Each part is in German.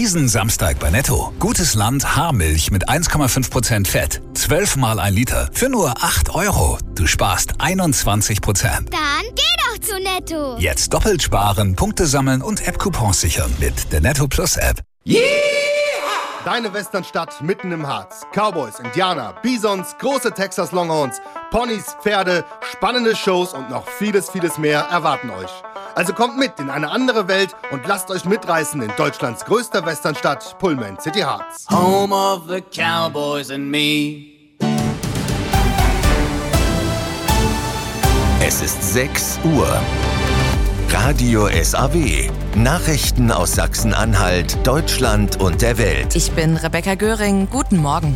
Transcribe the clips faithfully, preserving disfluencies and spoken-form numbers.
Diesen Samstag bei Netto. Gutes Land Haarmilch mit eins Komma fünf Prozent Fett. Zwölfmal ein Liter für nur acht Euro. Du sparst einundzwanzig Prozent. Dann geh doch zu Netto. Jetzt doppelt sparen, Punkte sammeln und App-Coupons sichern mit der Netto Plus App. Yeah! Deine Westernstadt mitten im Harz. Cowboys, Indianer, Bisons, große Texas Longhorns, Ponys, Pferde, spannende Shows und noch vieles, vieles mehr erwarten euch. Also kommt mit in eine andere Welt und lasst euch mitreißen in Deutschlands größter Westernstadt, Pullman City Harz. Home of the Cowboys and me. Es ist sechs Uhr. Radio S A W. Nachrichten aus Sachsen-Anhalt, Deutschland und der Welt. Ich bin Rebecca Göring. Guten Morgen.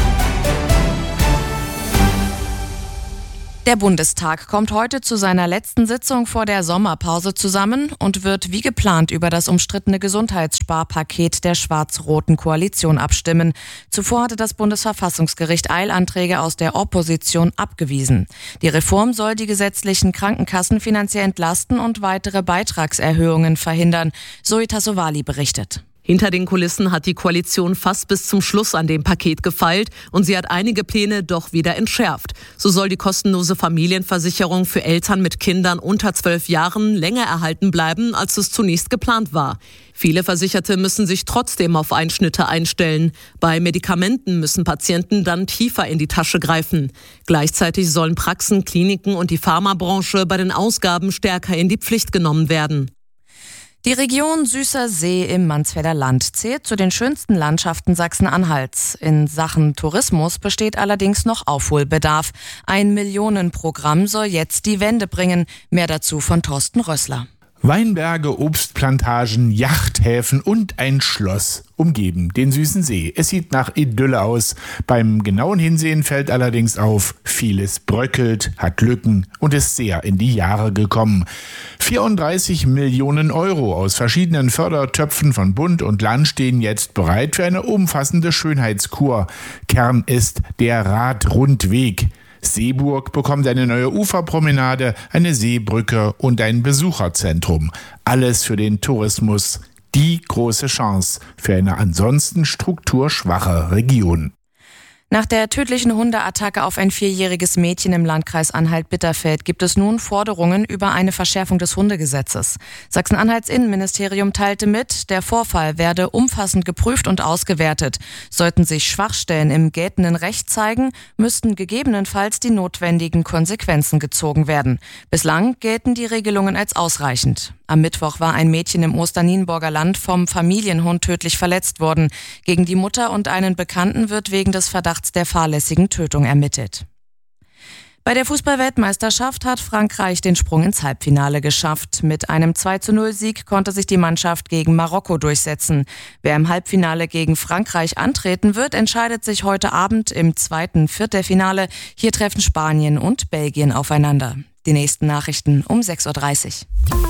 Der Bundestag kommt heute zu seiner letzten Sitzung vor der Sommerpause zusammen und wird wie geplant über das umstrittene Gesundheitssparpaket der schwarz-roten Koalition abstimmen. Zuvor hatte das Bundesverfassungsgericht Eilanträge aus der Opposition abgewiesen. Die Reform soll die gesetzlichen Krankenkassen finanziell entlasten und weitere Beitragserhöhungen verhindern, Zoe Tassovali berichtet. Hinter den Kulissen hat die Koalition fast bis zum Schluss an dem Paket gefeilt und sie hat einige Pläne doch wieder entschärft. So soll die kostenlose Familienversicherung für Eltern mit Kindern unter zwölf Jahren länger erhalten bleiben, als es zunächst geplant war. Viele Versicherte müssen sich trotzdem auf Einschnitte einstellen. Bei Medikamenten müssen Patienten dann tiefer in die Tasche greifen. Gleichzeitig sollen Praxen, Kliniken und die Pharmabranche bei den Ausgaben stärker in die Pflicht genommen werden. Die Region Süßer See im Mansfelder Land zählt zu den schönsten Landschaften Sachsen-Anhalts. In Sachen Tourismus besteht allerdings noch Aufholbedarf. Ein Millionenprogramm soll jetzt die Wende bringen. Mehr dazu von Thorsten Rössler. Weinberge, Obstplantagen, Yachthäfen und ein Schloss umgeben den Süßen See. Es sieht nach Idylle aus. Beim genauen Hinsehen fällt allerdings auf, vieles bröckelt, hat Lücken und ist sehr in die Jahre gekommen. vierunddreißig Millionen Euro aus verschiedenen Fördertöpfen von Bund und Land stehen jetzt bereit für eine umfassende Schönheitskur. Kern ist der Radrundweg. Seeburg bekommt eine neue Uferpromenade, eine Seebrücke und ein Besucherzentrum. Alles für den Tourismus. Die große Chance für eine ansonsten strukturschwache Region. Nach der tödlichen Hundeattacke auf ein vierjähriges Mädchen im Landkreis Anhalt-Bitterfeld gibt es nun Forderungen über eine Verschärfung des Hundegesetzes. Sachsen-Anhalts Innenministerium teilte mit, der Vorfall werde umfassend geprüft und ausgewertet. Sollten sich Schwachstellen im geltenden Recht zeigen, müssten gegebenenfalls die notwendigen Konsequenzen gezogen werden. Bislang gelten die Regelungen als ausreichend. Am Mittwoch war ein Mädchen im Osternienburger Land vom Familienhund tödlich verletzt worden. Gegen die Mutter und einen Bekannten wird wegen des Verdachts der fahrlässigen Tötung ermittelt. Bei der Fußball-Weltmeisterschaft hat Frankreich den Sprung ins Halbfinale geschafft. Mit einem zwei zu null Sieg konnte sich die Mannschaft gegen Marokko durchsetzen. Wer im Halbfinale gegen Frankreich antreten wird, entscheidet sich heute Abend im zweiten Viertelfinale. Hier treffen Spanien und Belgien aufeinander. Die nächsten Nachrichten um sechs Uhr dreißig.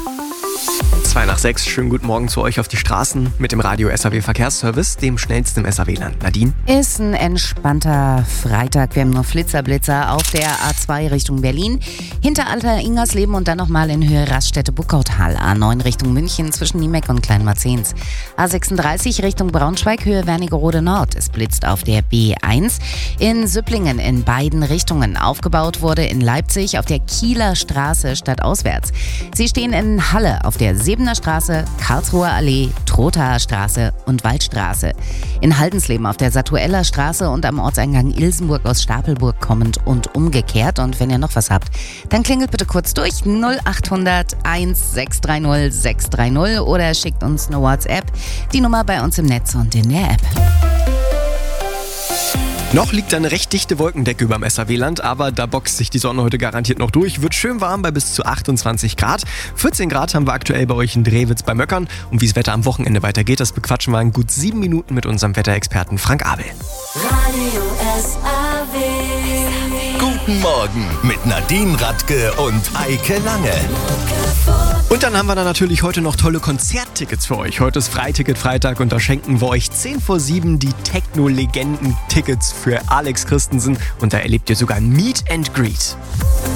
Zwei nach sechs, schönen guten Morgen zu euch auf die Straßen mit dem Radio S A W Verkehrsservice, dem schnellsten im S A W-Land. Nadine? Ist ein entspannter Freitag. Wir haben nur Flitzer-Blitzer auf der A zwei Richtung Berlin, hinter Alter-Ingersleben und dann nochmal in Höhe Raststätte-Buckautal. A neun Richtung München zwischen Niemeck und Kleinmarzens. A sechsunddreißig Richtung Braunschweig, Höhe Wernigerode Nord. Es blitzt auf der B eins. In Süpplingen in beiden Richtungen. Aufgebaut wurde in Leipzig auf der Kieler Straße stadtauswärts. Sie stehen in Halle auf der Siebener Straße, Karlsruher Allee, Trothaer Straße und Waldstraße. In Haldensleben auf der Satueller Straße und am Ortseingang Ilsenburg aus Stapelburg kommend und umgekehrt. Und wenn ihr noch was habt, dann klingelt bitte kurz durch null acht hundert eins sechs drei null sechs drei null oder schickt uns eine WhatsApp. Die Nummer bei uns im Netz und in der App. Noch liegt eine recht dichte Wolkendecke über dem S A W-Land, aber da boxt sich die Sonne heute garantiert noch durch. Wird schön warm bei bis zu achtundzwanzig Grad. vierzehn Grad haben wir aktuell bei euch in Drewitz bei Möckern. Und wie das Wetter am Wochenende weitergeht, das bequatschen wir in gut sieben Minuten mit unserem Wetterexperten Frank Abel. Radio S A W. Guten Morgen mit Nadine Radke und Eike Lange. Und dann haben wir da natürlich heute noch tolle Konzerttickets für euch. Heute ist Freiticket-Freitag und da schenken wir euch zehn vor sieben die Techno-Legenden-Tickets für Alex Christensen. Und da erlebt ihr sogar ein Meet and Greet.